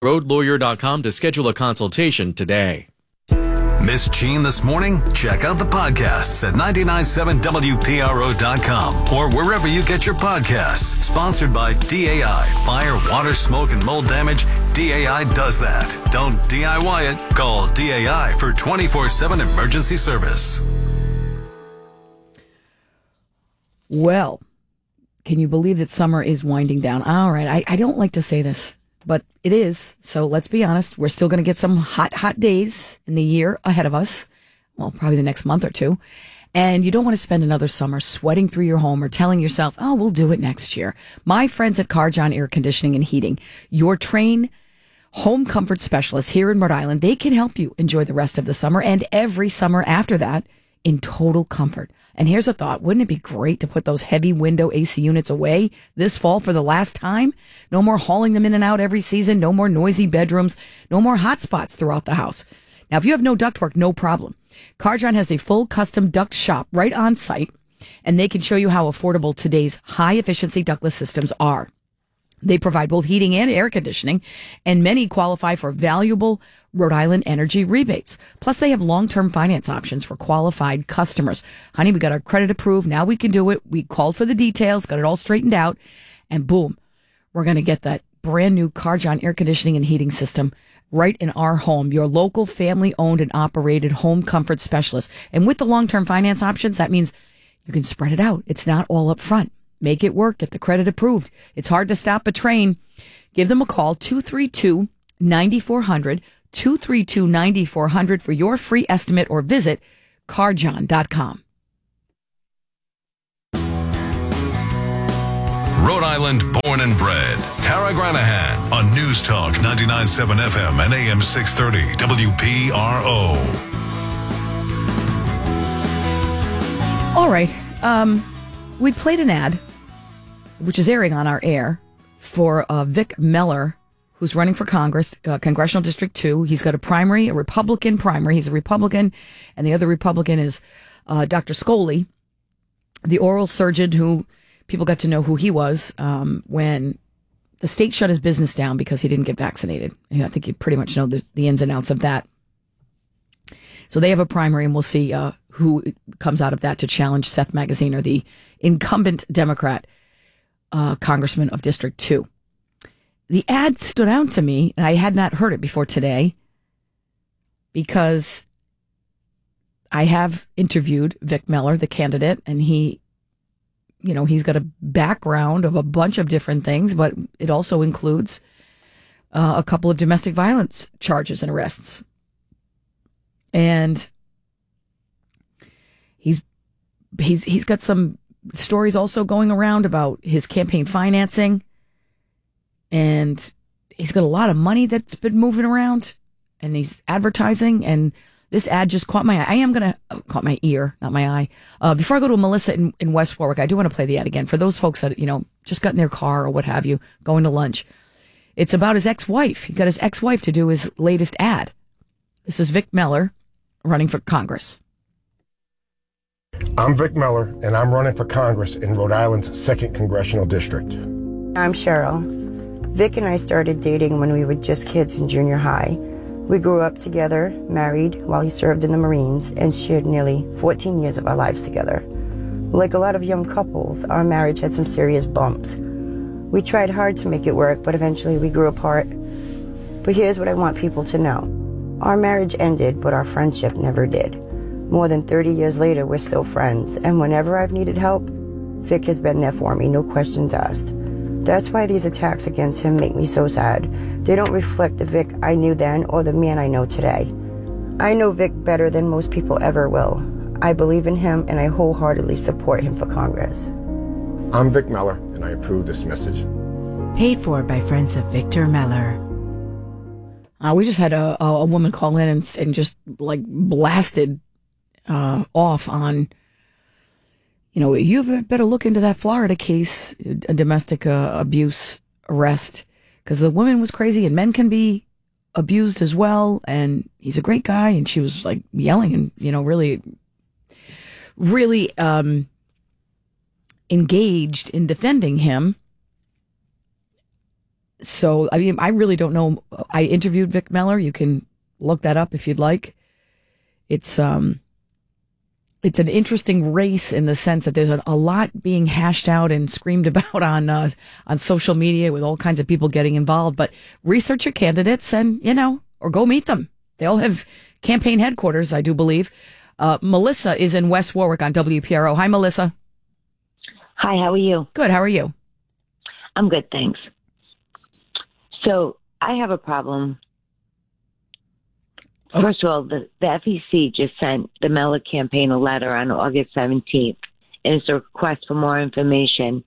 roadlawyer.com to schedule a consultation today. Miss Jean this morning? Check out the podcasts at 997WPRO.com or wherever you get your podcasts. Sponsored by DAI. Fire, water, smoke, and mold damage. DAI does that. Don't DIY it. Call DAI for 24/7 emergency service. Well, can you believe that summer is winding down? All right, I don't like to say this, but it is. So let's be honest. We're still going to get some hot days in the year ahead of us. Well, probably the next month or two. And you don't want to spend another summer sweating through your home or telling yourself, oh, we'll do it next year. My friends at Carjon Air Conditioning and Heating, your trained home comfort specialists here in Rhode Island, they can help you enjoy the rest of the summer and every summer after that in total comfort. And here's a thought. Wouldn't it be great to put those heavy window AC units away this fall for the last time? No more hauling them in and out every season. No more noisy bedrooms. No more hot spots throughout the house. Now, if you have no ductwork, no problem. Carjon has a full custom duct shop right on site, and they can show you how affordable today's high-efficiency ductless systems are. They provide both heating and air conditioning, and many qualify for valuable Rhode Island energy rebates. Plus, they have long-term finance options for qualified customers. Honey, we got our credit approved. Now we can do it. We called for the details, got it all straightened out, and boom, we're going to get that brand new Carjon air conditioning and heating system right in our home. Your local family-owned and operated home comfort specialist. And with the long-term finance options, that means you can spread it out. It's not all up front. Make it work. Get the credit approved. It's hard to stop a train. Give them a call, 232-9400, 232-9400 for your free estimate or visit carjon.com. Rhode Island born and bred. Tara Granahan on News Talk 99.7 FM and AM 630 WPRO. All right. We played an ad, which is airing on our air, for Vic Meller, who's running for Congress, Congressional District 2. He's got a primary, a Republican primary. He's a Republican, and the other Republican is Dr. Scully, the oral surgeon who people got to know who he was when the state shut his business down because he didn't get vaccinated. I think you pretty much know the ins and outs of that. So they have a primary, and we'll see who comes out of that to challenge Seth Magaziner, the incumbent Democrat congressman of District 2. The ad stood out to me, and I had not heard it before today because I have interviewed Vic Meller, the candidate, and he's got a background of a bunch of different things, but it also includes a couple of domestic violence charges and arrests. And he's got some stories also going around about his campaign financing, and he's got a lot of money that's been moving around, and he's advertising, and this ad just caught my eye. I am going to caught my ear, not my eye. Before I go to Melissa in West Warwick, I do want to play the ad again for those folks that, just got in their car or what have you, going to lunch. It's about his ex-wife. He got his ex-wife to do his latest ad. This is Vic Meller running for Congress. I'm Vic Meller, and I'm running for Congress in Rhode Island's 2nd Congressional District. I'm Cheryl. Vic and I started dating when we were just kids in junior high. We grew up together, married while he served in the Marines, and shared nearly 14 years of our lives together. Like a lot of young couples, our marriage had some serious bumps. We tried hard to make it work, but eventually we grew apart. But here's what I want people to know. Our marriage ended, but our friendship never did. More than 30 years later, we're still friends, and whenever I've needed help, Vic has been there for me, no questions asked. That's why these attacks against him make me so sad. They don't reflect the Vic I knew then or the man I know today. I know Vic better than most people ever will. I believe in him, and I wholeheartedly support him for Congress. I'm Vic Meller, and I approve this message. Paid for by friends of Victor Meller. We just had a woman call in and just like blasted off on, you better look into that Florida case, a domestic abuse arrest, because the woman was crazy and men can be abused as well. And he's a great guy. And she was like yelling and, really engaged in defending him. So, I mean, I really don't know. I interviewed Vic Meller. You can look that up if you'd like. It's an interesting race in the sense that there's a lot being hashed out and screamed about on social media with all kinds of people getting involved. But research your candidates and, or go meet them. They all have campaign headquarters, I do believe. Melissa is in West Warwick on WPRO. Hi, Melissa. Hi, how are you? Good. How are you? I'm good, thanks. So I have a problem. Oh. First of all, the FEC just sent the Mellor campaign a letter on August 17th, and it's a request for more information.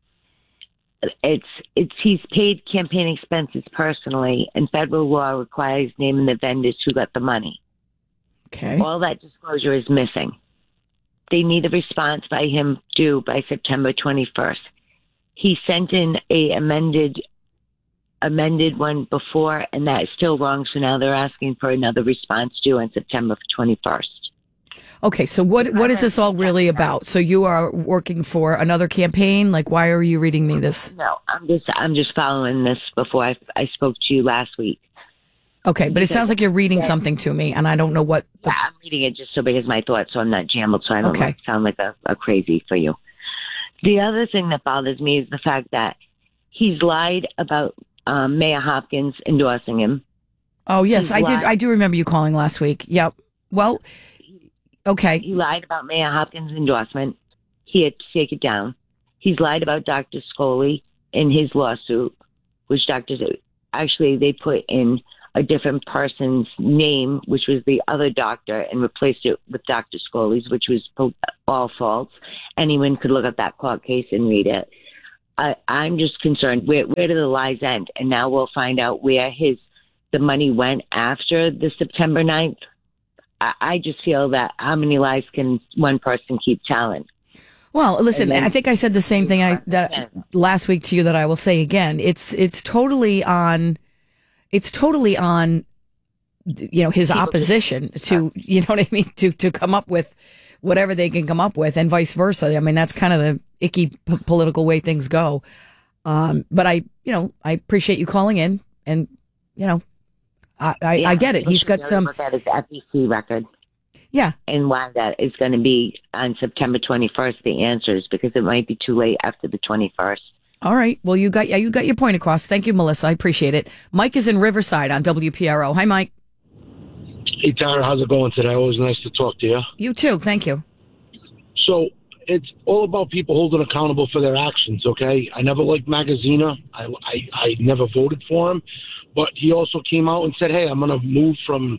He's paid campaign expenses personally, and federal law requires naming the vendors who got the money. Okay. All that disclosure is missing. They need a response by him due by September 21st. He sent in a amended one before, and that is still wrong. So now they're asking for another response due on September 21st. Okay, so what is this all really about? So you are working for another campaign? Like, why are you reading me this? No, I'm just following this before I spoke to you last week. Okay, but it sounds like you're reading something to me, and I don't know what. Yeah, I'm reading it just so because my thoughts, so I'm not jambled, so I don't sound like a crazy for you. The other thing that bothers me is the fact that he's lied about Mayor Hopkins endorsing him. Oh, yes, I do remember you calling last week. Yep. Well, okay. He lied about Mayor Hopkins' endorsement. He had to take it down. He's lied about Dr. Scully in his lawsuit, which actually they put in a different person's name, which was the other doctor, and replaced it with Dr. Scully's, which was all false. Anyone could look at that court case and read it. I'm just concerned, where do the lies end? And now we'll find out where the money went after the September 9th. I just feel that how many lies can one person keep telling? Well, listen, I think I said the same thing that last week to you that I will say again. It's totally on his opposition to, you know what I mean, to come up with whatever they can come up with, and vice versa. I mean, that's kind of the icky political way things go. But I appreciate you calling in, and I get it. He's got some. Look at his FEC record. Yeah. And why that is going to be on September 21st, the answers, because it might be too late after the 21st. All right. Well, you got your point across. Thank you, Melissa. I appreciate it. Mike is in Riverside on WPRO. Hi, Mike. Hey, Tara. How's it going today? Always nice to talk to you. You too. Thank you. So it's all about people holding accountable for their actions, okay? I never liked Magaziner. I never voted for him. But he also came out and said, hey, I'm going to move from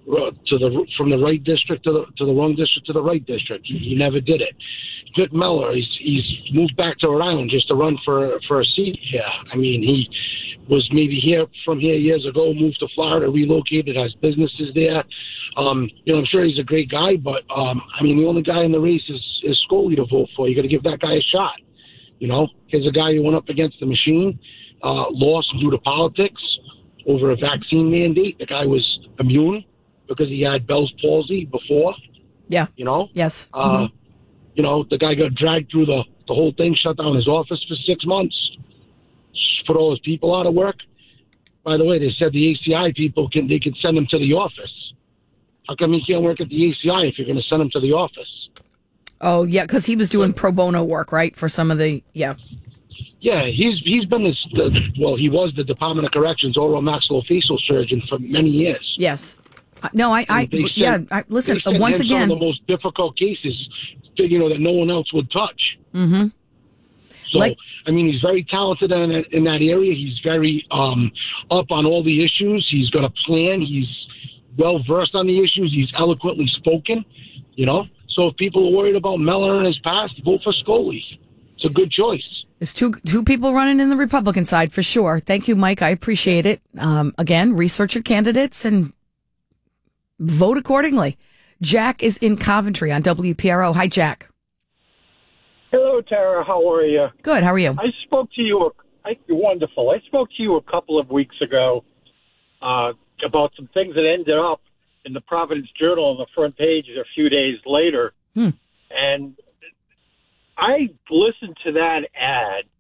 the right district to the wrong district to the right district. He never did it. Vic Meller, he's moved back to Rhode Island just to run for a seat here. I mean, he was maybe from here years ago, moved to Florida, relocated, has businesses there. I'm sure he's a great guy, but I mean, the only guy in the race is Scully to vote for. You got to give that guy a shot. Here's a guy who went up against the machine, lost due to politics over a vaccine mandate. The guy was immune because he had Bell's palsy before. Yeah. Yes. The guy got dragged through the whole thing, shut down his office for 6 months, put all his people out of work. By the way, they said the ACI people can send him to the office. How come he can't work at the ACI if you're going to send him to the office? Oh, yeah, because he was doing pro bono work, right, for some of the, yeah. Yeah, he's been he was the Department of Corrections oral maxillofacial surgeon for many years. Yes. No, listen, once again. Some of the most difficult cases, that no one else would touch. Mm-hmm. So, he's very talented in that area. He's very up on all the issues. He's got a plan. He's well-versed on the issues. He's eloquently spoken, So if people are worried about Meller and his past, vote for Scully. It's a good choice. There's two people running in the Republican side for sure. Thank you, Mike. I appreciate it. Again, research your candidates and vote accordingly. Jack is in Coventry on WPRO. Hi, Jack. Hello, Tara. How are you? Good. How are you? I spoke to you. Wonderful. I spoke to you a couple of weeks ago about some things that ended up in the Providence Journal on the front page a few days later. And I listened to that ad,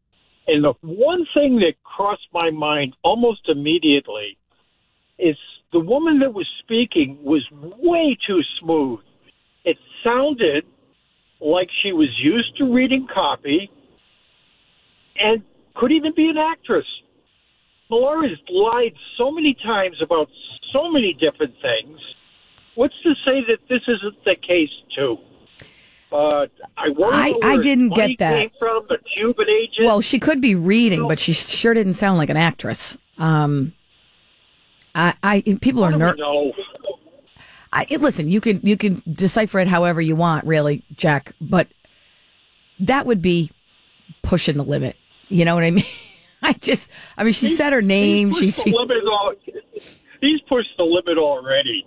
And the one thing that crossed my mind almost immediately is the woman that was speaking was way too smooth. It sounded like she was used to reading copy and could even be an actress. Melora has lied so many times about so many different things. What's to say that this isn't the case, too? I didn't get that. Came from the Cuban agent. Well, she could be reading, but she sure didn't sound like an actress. People are nervous. Listen, you can decipher it however you want, really, Jack. But that would be pushing the limit. You know what I mean? She said her name. He's pushed the limit already.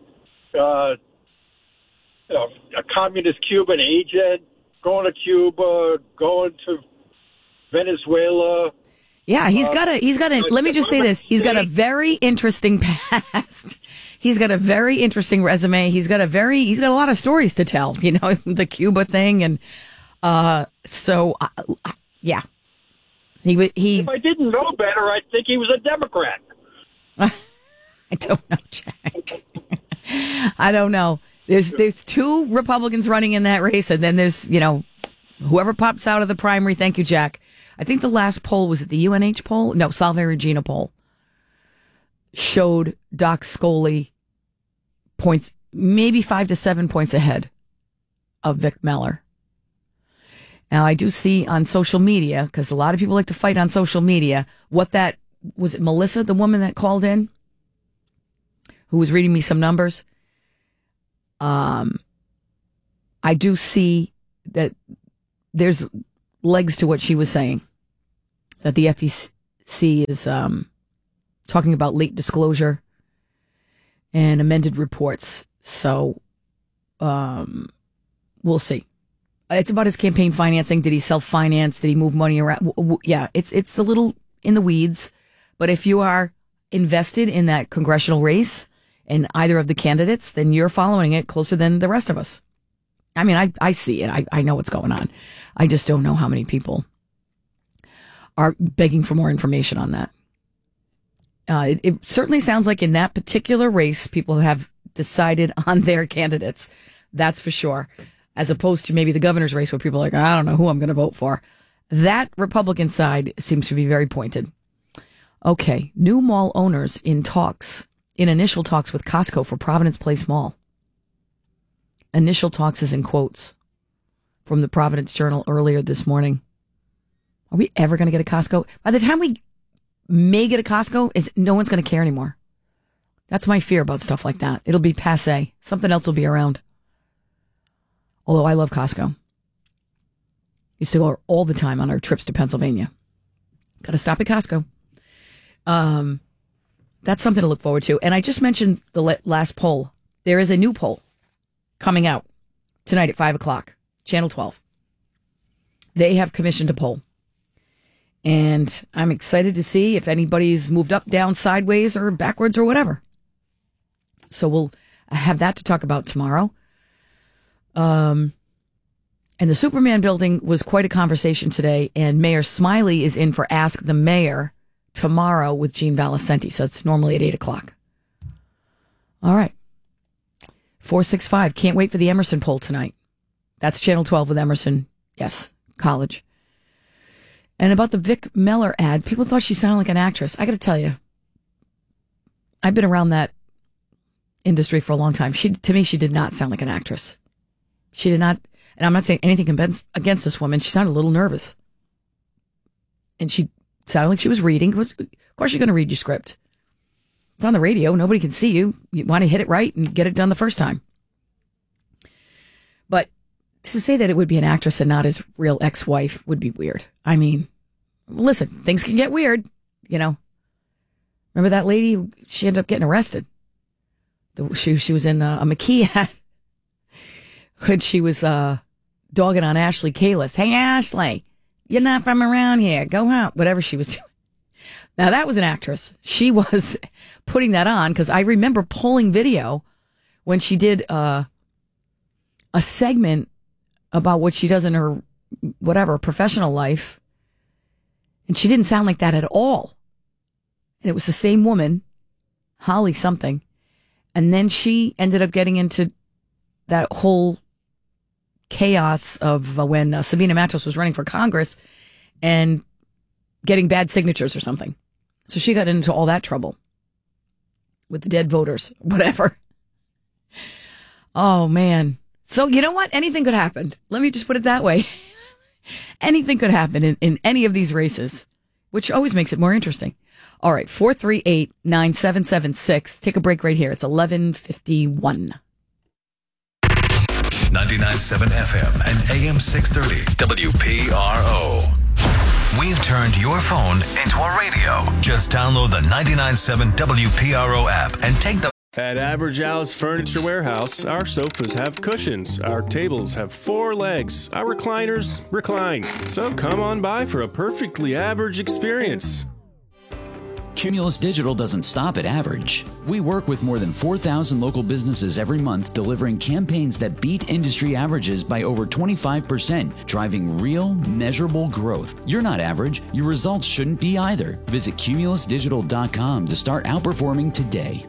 A communist Cuban agent going to Cuba, going to Venezuela. Yeah, he's got a. Let me just say this: he's got a very interesting past. He's got a very interesting resume. He's got a lot of stories to tell. You know, the Cuba thing, and yeah. If I didn't know better, I'd think he was a Democrat. I don't know, Jack. I don't know. There's two Republicans running in that race, and then there's, whoever pops out of the primary. Thank you, Jack. I think the last poll was it the UNH poll? No, Salve Regina poll showed Doc Scully points, maybe 5 to 7 points ahead of Vic Meller. Now, I do see on social media, because a lot of people like to fight on social media, was it Melissa, the woman that called in, who was reading me some numbers? I do see that there's legs to what she was saying, that the FEC is talking about late disclosure and amended reports. So we'll see. It's about his campaign financing. Did he self-finance? Did he move money around? Yeah, it's a little in the weeds. But if you are invested in that congressional race and either of the candidates, then you're following it closer than the rest of us. I mean, I see it. I know what's going on. I just don't know how many people are begging for more information on that. It certainly sounds like in that particular race, people have decided on their candidates. That's for sure. As opposed to maybe the governor's race where people are like, I don't know who I'm going to vote for. That Republican side seems to be very pointed. Okay, new mall owners in initial talks with Costco for Providence Place Mall. Initial talks is in quotes from the Providence Journal earlier this morning. Are we ever going to get a Costco? By the time we may get a Costco, no one's going to care anymore. That's my fear about stuff like that. It'll be passé. Something else will be around. Although I love Costco. Used to go all the time on our trips to Pennsylvania. Got to stop at Costco. That's something to look forward to. And I just mentioned the last poll. There is a new poll coming out tonight at 5 o'clock, Channel 12. They have commissioned a poll. And I'm excited to see if anybody's moved up, down, sideways, or backwards, or whatever. So we'll have that to talk about tomorrow. And the Superman building was quite a conversation today, and Mayor Smiley is in for Ask the Mayor tomorrow with Gene Valicenti. So it's normally at 8 o'clock. All right. 465. Can't wait for the Emerson poll tonight. That's Channel 12 with Emerson. Yes, college. And about the Vic Meller ad, people thought she sounded like an actress. I got to tell you, I've been around that industry for a long time. To me, she did not sound like an actress. She did not, and I'm not saying anything against this woman. She sounded a little nervous. And she sounded like she was reading. Of course you're going to read your script. It's on the radio. Nobody can see you. You want to hit it right and get it done the first time. But to say that it would be an actress and not his real ex-wife would be weird. I mean, listen, things can get weird, Remember that lady? She ended up getting arrested. She was in a McKee ad when she was dogging on Ashley Kalis. Hey, Ashley, you're not from around here. Go out. Whatever she was doing. Now, that was an actress. She was putting that on because I remember pulling video when she did a segment about what she does in her, professional life. And she didn't sound like that at all. And it was the same woman, Holly something. And then she ended up getting into that whole chaos of when Sabina Matos was running for Congress and getting bad signatures or something. So she got into all that trouble with the dead voters, whatever. Oh, man. So you know what? Anything could happen. Let me just put it that way. Anything could happen in any of these races, which always makes it more interesting. All right, 438-9776. Take a break right here. It's 11:51. 99.7 FM and AM 630 WPRO. We've turned your phone into a radio. Just download the 99.7 WPRO app and take the... At Average Al's Furniture Warehouse, our sofas have cushions, our tables have 4 legs, our recliners recline. So come on by for a perfectly average experience. Cumulus Digital doesn't stop at average. We work with more than 4,000 local businesses every month, delivering campaigns that beat industry averages by over 25%, driving real, measurable growth. You're not average. Your results shouldn't be either. Visit cumulusdigital.com to start outperforming today.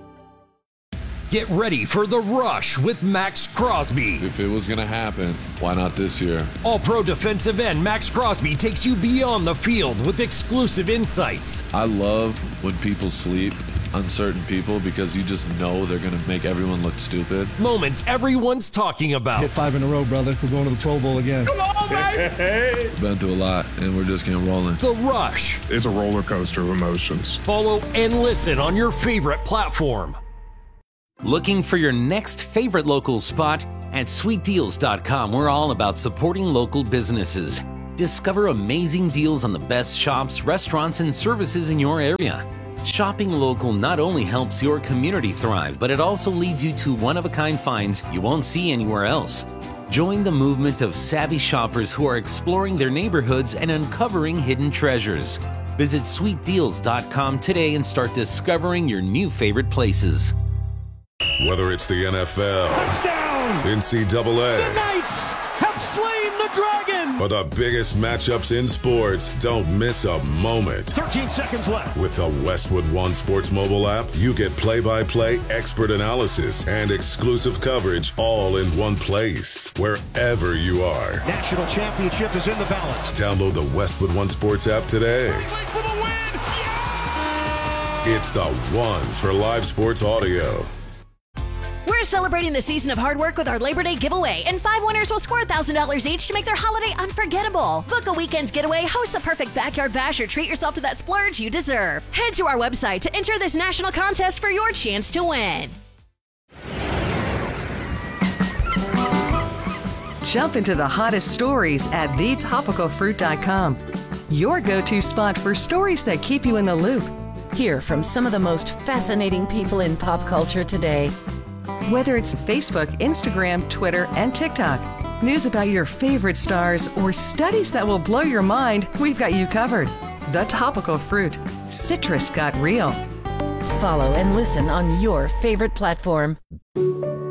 Get ready for The Rush with Max Crosby. If it was going to happen, why not this year? All-pro defensive end Max Crosby takes you beyond the field with exclusive insights. I love when people sleep on certain people because you just know they're going to make everyone look stupid. Moments everyone's talking about. Hit 5 in a row, brother. We're going to the Pro Bowl again. Come on, baby! Hey. Been through a lot, and we're just getting rolling. The Rush. It's a roller coaster of emotions. Follow and listen on your favorite platform. Looking for your next favorite local spot? At sweetdeals.com, we're all about supporting local businesses. Discover amazing deals on the best shops, restaurants, and services in your area. Shopping local not only helps your community thrive, but it also leads you to one-of-a-kind finds you won't see anywhere else. Join the movement of savvy shoppers who are exploring their neighborhoods and uncovering hidden treasures. Visit sweetdeals.com today and start discovering your new favorite places. Whether it's the NFL, touchdown, NCAA, the Knights have slain the dragon, or the biggest matchups in sports, don't miss a moment. 13 seconds left. With the Westwood One Sports mobile app, you get play-by-play expert analysis and exclusive coverage all in one place, wherever you are. National championship is in the balance. Download the Westwood One Sports app today. For the win. Yeah! It's the one for live sports audio. We're celebrating the season of hard work with our Labor Day giveaway, and 5 winners will score $1,000 each to make their holiday unforgettable. Book a weekend getaway, host the perfect backyard bash, or treat yourself to that splurge you deserve. Head to our website to enter this national contest for your chance to win. Jump into the hottest stories at thetopicalfruit.com. Your go-to spot for stories that keep you in the loop. Hear from some of the most fascinating people in pop culture today. Whether it's Facebook, Instagram, Twitter, and TikTok, news about your favorite stars, or studies that will blow your mind, we've got you covered. The Topical Fruit. Citrus got real. Follow and listen on your favorite platform.